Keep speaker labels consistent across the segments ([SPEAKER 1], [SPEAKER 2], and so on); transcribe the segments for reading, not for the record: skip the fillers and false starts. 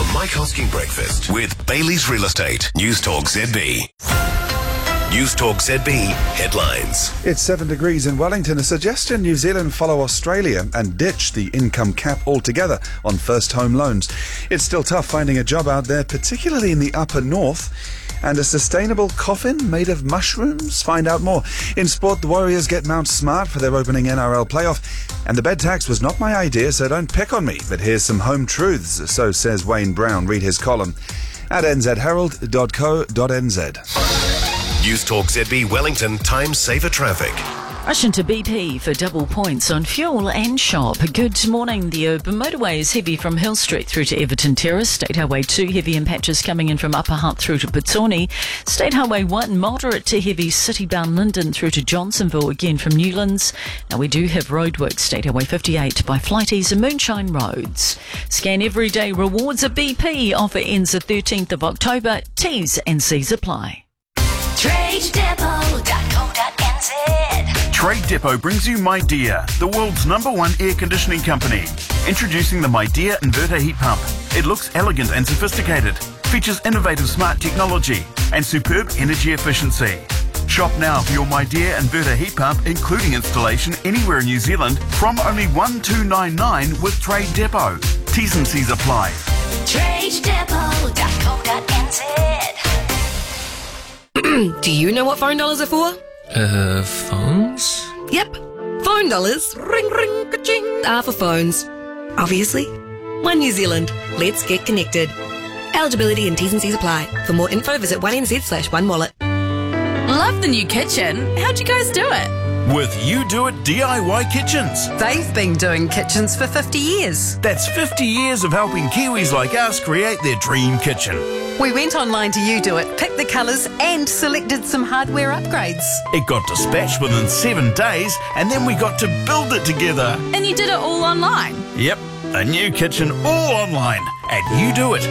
[SPEAKER 1] Mike Hosking Breakfast with Bailey's Real Estate. News Talk ZB. News Talk ZB headlines.
[SPEAKER 2] It's 7 degrees in Wellington. A suggestion New Zealand follow Australia and ditch the income cap altogether on first home loans. It's still tough finding a job out there, particularly in the upper north. And a sustainable coffin made of mushrooms? Find out more. In sport, the Warriors get Mount Smart for their opening NRL playoff. And the bed tax was not my idea, so don't pick on me. But here's some home truths, so says Wayne Brown. Read his column at nzherald.co.nz.
[SPEAKER 1] News Talk ZB Wellington Time Saver Traffic.
[SPEAKER 3] Rush into BP for double points on fuel and shop. Good morning. The urban motorway is heavy from Hill Street through to Everton Terrace. State Highway 2 heavy in patches coming in from Upper Hutt through to Petone. State Highway 1 moderate to heavy city-bound Linden through to Johnsonville, again from Newlands. Now we do have roadwork. State Highway 58 by Flighties and Moonshine Roads. Scan everyday rewards at BP. Offer ends the 13th of October. T's and C's apply.
[SPEAKER 4] TradeDepot.co.nz.
[SPEAKER 5] Trade Depot brings you MyDear, the world's #1 air conditioning company. Introducing the MyDear inverter heat pump. It looks elegant and sophisticated, features innovative smart technology and superb energy efficiency. Shop now for your MyDear inverter heat pump, including installation anywhere in New Zealand, from only $1,299 with Trade Depot. T's and C's apply.
[SPEAKER 4] TradeDepot.co.nz.
[SPEAKER 6] Do you know what phone dollars are for?
[SPEAKER 7] Phones?
[SPEAKER 6] Yep. Phone dollars, ring ring ka-ching, are for phones. Obviously. One New Zealand. Let's get connected. Eligibility and T's and C's apply. For more info, visit 1nz/1wallet.
[SPEAKER 8] Love the new kitchen. How'd you guys do it?
[SPEAKER 5] With You Do It DIY Kitchens.
[SPEAKER 8] They've been doing kitchens for 50 years.
[SPEAKER 5] That's 50 years of helping Kiwis like us create their dream kitchen.
[SPEAKER 8] We went online to You Do It, picked the colours and selected some hardware upgrades.
[SPEAKER 5] It got dispatched within 7 days, and then we got to build it together.
[SPEAKER 8] And you did it all online?
[SPEAKER 5] Yep, a new kitchen all online at You Do It,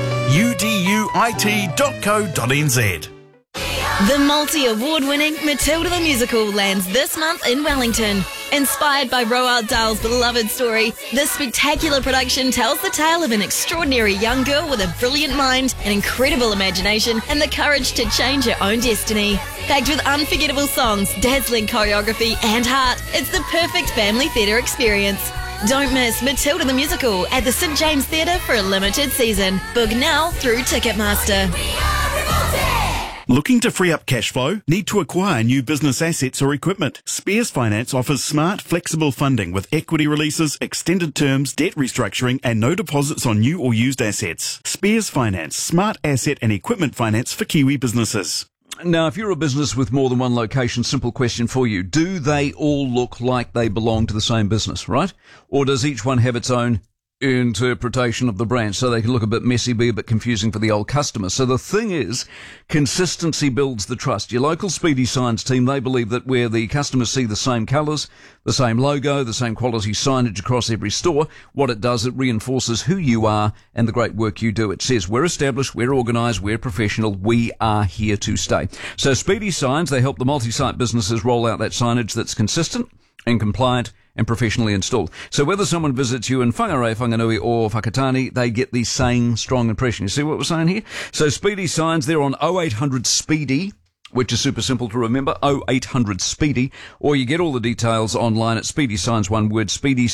[SPEAKER 5] uduit.co.nz.
[SPEAKER 9] The multi-award-winning Matilda the Musical lands this month in Wellington. Inspired by Roald Dahl's beloved story, this spectacular production tells the tale of an extraordinary young girl with a brilliant mind, an incredible imagination, and the courage to change her own destiny. Packed with unforgettable songs, dazzling choreography, and heart, it's the perfect family theatre experience. Don't miss Matilda the Musical at the St James Theatre for a limited season. Book now through Ticketmaster.
[SPEAKER 5] Looking to free up cash flow? Need to acquire new business assets or equipment? Spears Finance offers smart, flexible funding with equity releases, extended terms, debt restructuring, and no deposits on new or used assets. Spears Finance, smart asset and equipment finance for Kiwi businesses.
[SPEAKER 10] Now, if you're a business with more than one location, simple question for you. Do they all look like they belong to the same business, right? Or does each one have its own interpretation of the brand, so they can look a bit messy, be a bit confusing for the old customer? So the thing is, consistency builds the trust. Your local Speedy Signs team, they believe that where the customers see the same colours, the same logo, the same quality signage across every store, what it does, it reinforces who you are and the great work you do. It says we're established, we're organised, we're professional, we are here to stay. So Speedy Signs, they help the multi-site businesses roll out that signage that's consistent and compliant and professionally installed. So whether someone visits you in Whangarei, Whanganui or Whakatane, they get the same strong impression. You see what we're saying here? So Speedy Signs, they're on 0800 Speedy, which is super simple to remember, 0800 Speedy, or you get all the details online at Speedy Signs, one word,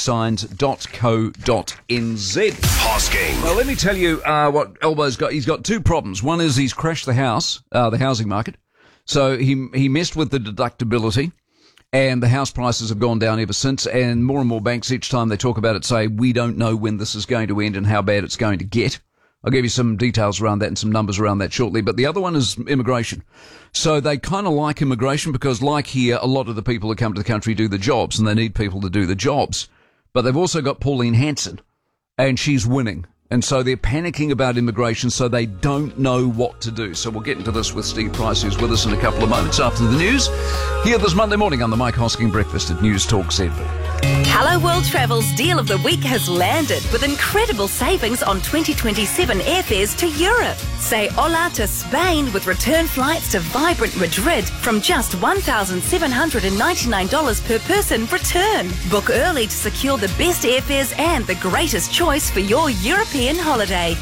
[SPEAKER 10] speedysigns.co.nz.
[SPEAKER 1] Hosking.
[SPEAKER 10] Well, let me tell you what Elbo's got. He's got two problems. One is he's crashed the housing market. So he messed with the deductibility. And the house prices have gone down ever since, and more banks, each time they talk about it, say, we don't know when this is going to end and how bad it's going to get. I'll give you some details around that and some numbers around that shortly. But the other one is immigration. So they kind of like immigration because, like here, a lot of the people who come to the country do the jobs, and they need people to do the jobs. But they've also got Pauline Hanson, and she's winning. And so they're panicking about immigration, so they don't know what to do. So we'll get into this with Steve Price, who's with us in a couple of moments after the news. Here this Monday morning on the Mike Hosking Breakfast at News Talk ZB.
[SPEAKER 11] Hello World Travel's Deal of the Week has landed with incredible savings on 2027 airfares to Europe. Say hola to Spain with return flights to vibrant Madrid from just $1,799 per person return. Book early to secure the best airfares and the greatest choice for your European holiday.